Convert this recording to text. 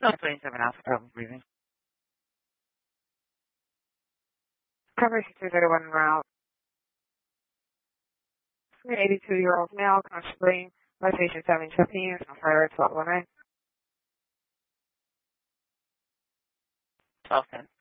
27 Alpha Problem Breathing. Coverage 231 route. An 82-year-old male, conscious bleeding, location 715, on Friday 1219. 1210.